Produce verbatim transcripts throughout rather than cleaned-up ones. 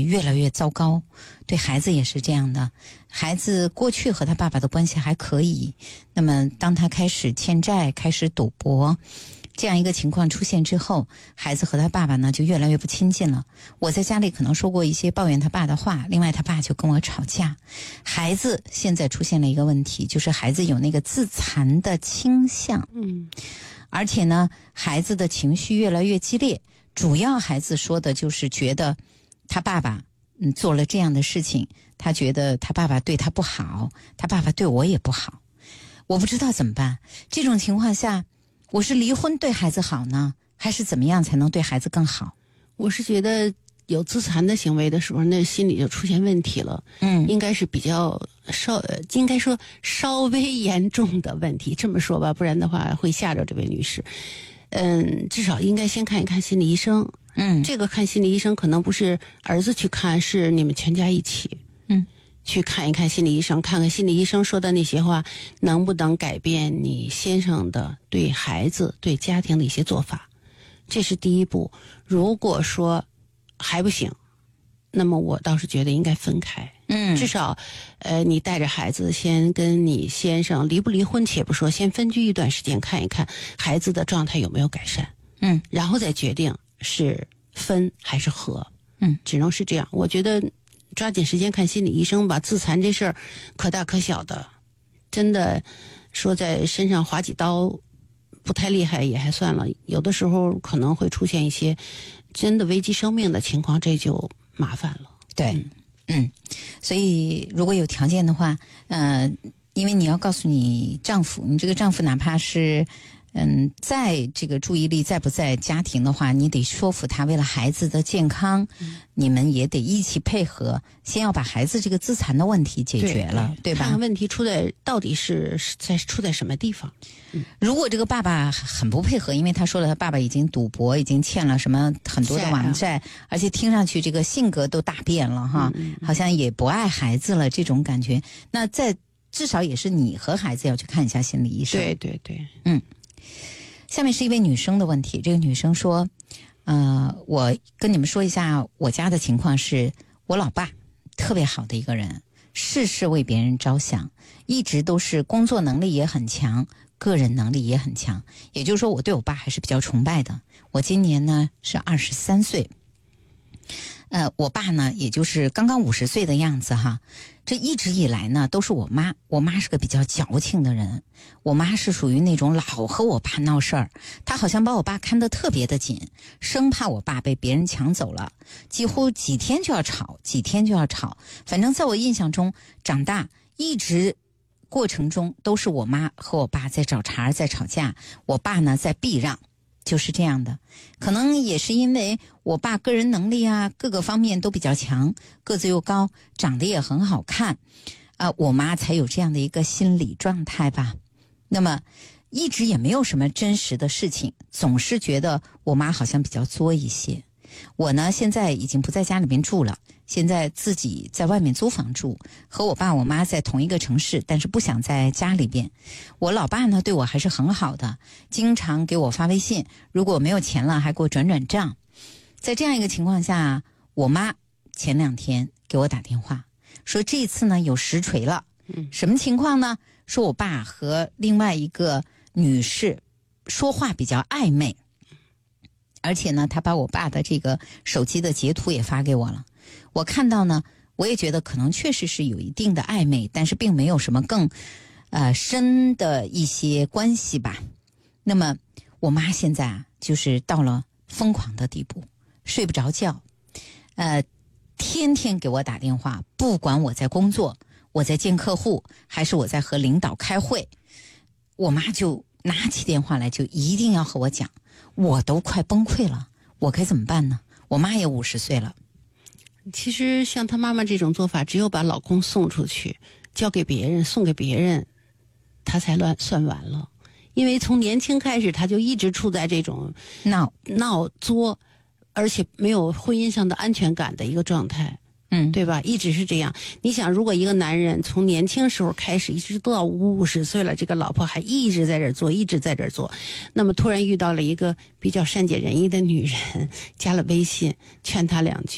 越来越糟糕，对孩子也是这样的。孩子过去和他爸爸的关系还可以，那么当他开始欠债、开始赌博，这样一个情况出现之后，孩子和他爸爸呢就越来越不亲近了。我在家里可能说过一些抱怨他爸的话，另外他爸就跟我吵架。孩子现在出现了一个问题，就是孩子有那个自残的倾向， 嗯， 而且呢，孩子的情绪越来越激烈。主要孩子说的就是觉得他爸爸嗯做了这样的事情，他觉得他爸爸对他不好，他爸爸对我也不好，我不知道怎么办。这种情况下，我是离婚对孩子好呢，还是怎么样才能对孩子更好？ 我是觉得有自残的行为的时候，那心理就出现问题了。 嗯， 应该是比较稍，应该说稍微严重的问题。这么说吧，不然的话会吓着这位女士。嗯，至少应该先看一看心理医生。 嗯， 这个看心理医生可能不是儿子去看，是你们全家一起。 嗯， 去看一看心理医生，看看心理医生说的那些话能不能改变你先生的对孩子、对家庭的一些做法。这是第一步。如果说还不行，那么我倒是觉得应该分开。 嗯， 至少，呃，你带着孩子先跟你先生离不离婚且不说，先分居一段时间，看一看孩子的状态有没有改善。 嗯， 然后再决定是分还是合。 嗯， 只能是这样。我觉得抓紧时间看心理医生吧。自残这事儿可大可小的，真的说在身上划几刀不太厉害也还算了，有的时候可能会出现一些真的危及生命的情况，这就麻烦了。 对，嗯，嗯，所以如果有条件的话，呃，因为你要告诉你丈夫，你这个丈夫哪怕是嗯，在这个注意力在不在家庭的话，你得说服他，为了孩子的健康，嗯、你们也得一起配合，先要把孩子这个自残的问题解决了， 对, 对吧？ 看看问题出在到底是在出在什么地方。 嗯、如果这个爸爸很不配合，因为他说了他爸爸已经赌博，已经欠了什么很多的网债，啊、而且听上去这个性格都大变了哈，嗯嗯好像也不爱孩子了这种感觉，那在至少也是你和孩子要去看一下心理医生。 对对对， 嗯。下面是一位女生的问题，这个女生说，呃，我跟你们说一下我家的情况是，我老爸特别好的一个人，事事为别人着想，一直都是工作能力也很强，个人能力也很强，也就是说我对我爸还是比较崇拜的。我今年呢是二十三岁，呃，我爸呢也就是刚刚五十岁的样子哈。这一直以来呢都是我妈，我妈是个比较矫情的人，我妈是属于那种老和我爸闹事儿，她好像把我爸看得特别的紧，生怕我爸被别人抢走了，几乎几天就要吵，几天就要吵。反正在我印象中长大一直过程中都是我妈和我爸在找茬在吵架，我爸呢在避让，就是这样的。可能也是因为我爸个人能力啊各个方面都比较强，个子又高，长得也很好看啊、呃，我妈才有这样的一个心理状态吧。那么一直也没有什么真实的事情，总是觉得我妈好像比较作一些。我呢现在已经不在家里面住了，现在自己在外面租房住，和我爸我妈在同一个城市，但是不想在家里边。我老爸呢对我还是很好的，经常给我发微信，如果没有钱了还给我转转账。在这样一个情况下，我妈前两天给我打电话说这次呢有实锤了。什么情况呢？说我爸和另外一个女士说话比较暧昧，而且呢他把我爸的这个手机的截图也发给我了。我看到呢，我也觉得可能确实是有一定的暧昧，但是并没有什么更呃深的一些关系吧。那么我妈现在啊就是到了疯狂的地步，睡不着觉，呃天天给我打电话，不管我在工作，我在见客户，还是我在和领导开会，我妈就拿起电话来就一定要和我讲，我都快崩溃了，我该怎么办呢？我妈也五十岁了。 其实像她妈妈这种做法，只有把老公送出去，交给别人，送给别人，她才乱算完了。因为从年轻开始，她就一直处在这种闹闹作，而且没有婚姻上的安全感的一个状态。 嗯， 对吧？一直是这样。你想，如果一个男人从年轻时候开始，一直都到五十岁了，这个老婆还一直在这儿做，一直在这儿做，那么突然遇到了一个比较善解人意的女人，加了微信，劝他两句，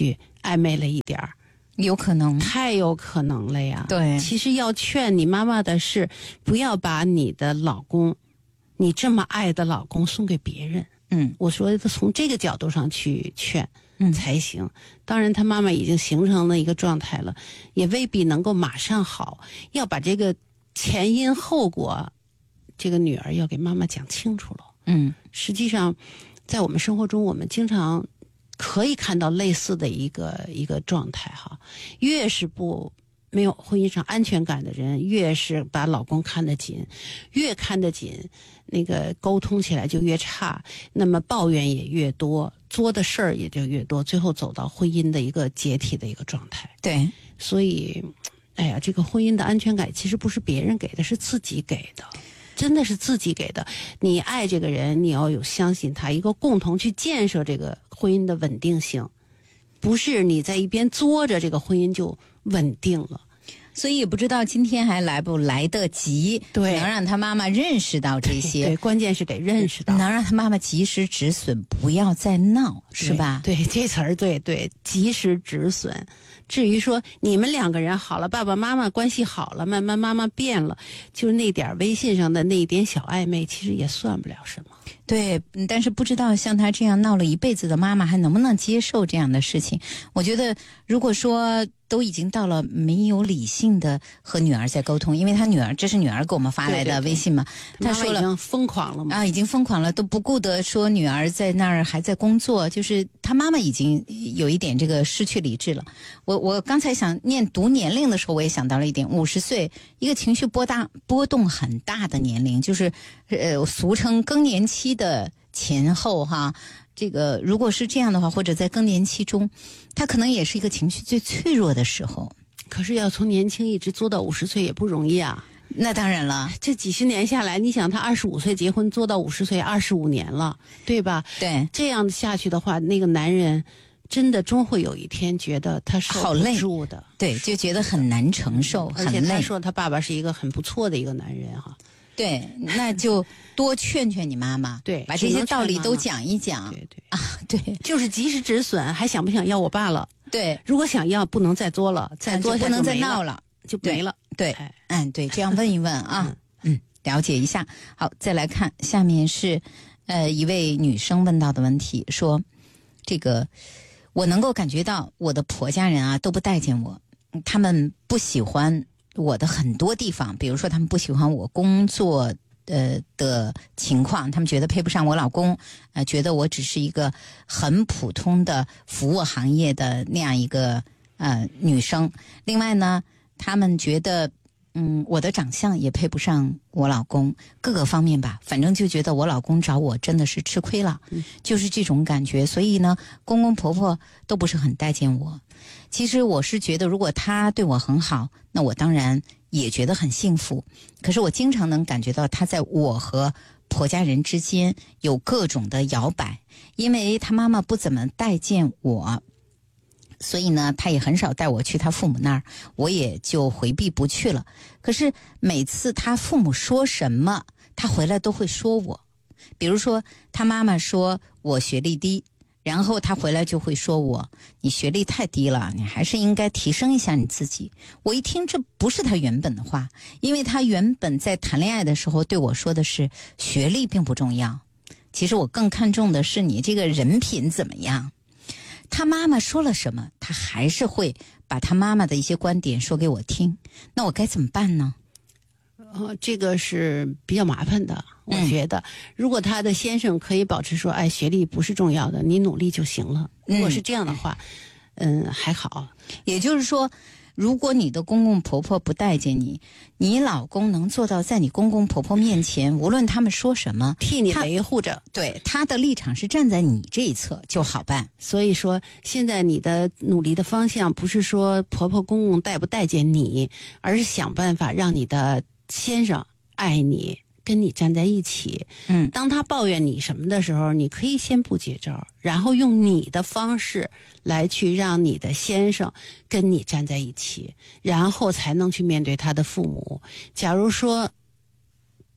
暧昧了一点儿。 有可能， 太有可能了呀。 对， 其实要劝你妈妈的是，不要把你的老公，你这么爱的老公送给别人。 嗯， 我说的从这个角度上去劝， 嗯才行。当然，他妈妈已经形成了一个状态了，也未必能够马上好。要把这个前因后果，这个女儿要给妈妈讲清楚了。 嗯， 实际上，在我们生活中，我们经常可以看到类似的一个一个状态哈。越是不没有婚姻上安全感的人，越是把老公看得紧，越看得紧，那个沟通起来就越差，那么抱怨也越多，做的事儿也就越多，最后走到婚姻的一个解体的一个状态。 对， 所以，哎呀，这个婚姻的安全感其实不是别人给的，是自己给的。真的是自己给的。你爱这个人，你要有相信他，一个共同去建设这个婚姻的稳定性，不是你在一边作着，这个婚姻就稳定了。 所以也不知道今天还来不来得及， 对， 能让他妈妈认识到这些。 对，关键是得认识到， 能让他妈妈及时止损，不要再闹，是吧？ 对，对这词儿，对对，及时止损。至于说你们两个人好了，爸爸妈妈关系好了，慢慢妈妈变了，就那点微信上的那一点小暧昧，其实也算不了什么。 对，但是不知道像他这样闹了一辈子的妈妈还能不能接受这样的事情。我觉得如果说都已经到了没有理性的和女儿在沟通，因为他女儿，这是女儿给我们发来的微信嘛， 对对对， 他说了已经疯狂了嘛， 啊，已经疯狂了，都不顾得说女儿在那儿还在工作，就是他妈妈已经有一点这个失去理智了。我我刚才想念读年龄的时候，我也想到了一点，五十岁一个情绪波大波动很大的年龄，就是呃俗称更年期的前后哈。这个如果是这样的话，或者在更年期中，他可能也是一个情绪最脆弱的时候。 可是要从年轻一直作到五十岁也不容易啊。 那当然了， 这几十年下来，你想他二十五岁结婚，作到五十岁，二十五年了，对吧？ 对， 这样下去的话，那个男人真的终会有一天觉得他受不住的， 对，就觉得很难承受，很累。 而且他说他爸爸是一个很不错的一个男人哈。 对，那就多劝劝你妈妈， 对， 把这些道理都讲一讲。 对对啊，对， 就是及时止损，还想不想要我爸了？ 对， 如果想要，不能再作了，再作不能再闹了， 就没了。 对， 哎、 嗯，对，这样问一问啊，嗯，了解一下。好，再来看下面是，呃，一位女生问到的问题，说，这个我能够感觉到我的婆家人啊都不待见我，他们不喜欢我的很多地方，比如说他们不喜欢我工作呃的情况，他们觉得配不上我老公，呃，觉得我只是一个很普通的服务行业的那样一个呃女生。另外呢，他们觉得嗯我的长相也配不上我老公，各个方面吧，反正就觉得我老公找我真的是吃亏了， 嗯、 就是这种感觉。所以呢，公公婆婆都不是很待见我。其实我是觉得，如果他对我很好，那我当然也觉得很幸福。可是我经常能感觉到他在我和婆家人之间有各种的摇摆，因为他妈妈不怎么待见我，所以呢，他也很少带我去他父母那儿，我也就回避不去了。可是每次他父母说什么，他回来都会说我。比如说，他妈妈说我学历低，然后他回来就会说我，你学历太低了，你还是应该提升一下你自己。我一听这不是他原本的话，因为他原本在谈恋爱的时候对我说的是学历并不重要，其实我更看重的是你这个人品怎么样。他妈妈说了什么，他还是会把他妈妈的一些观点说给我听，那我该怎么办呢？ 呃，这个是比较麻烦的，我觉得、嗯、如果他的先生可以保持说，哎，学历不是重要的，你努力就行了。如果是这样的话，嗯，嗯还好。 也就是说，如果你的公公婆婆不待见你，你老公能做到在你公公婆婆面前，无论他们说什么， 替你维护着， 对，他的立场是站在你这一侧就好办。 所以说，现在你的努力的方向不是说婆婆公公待不待见你，而是想办法让你的先生爱你，跟你站在一起。 嗯， 当他抱怨你什么的时候，你可以先不接招，然后用你的方式来去让你的先生跟你站在一起，然后才能去面对他的父母。假如说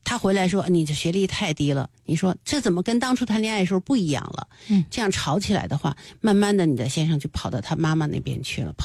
他回来说你的学历太低了，你说这怎么跟当初谈恋爱的时候不一样了？ 嗯， 这样吵起来的话，慢慢的你的先生就跑到他妈妈那边去了。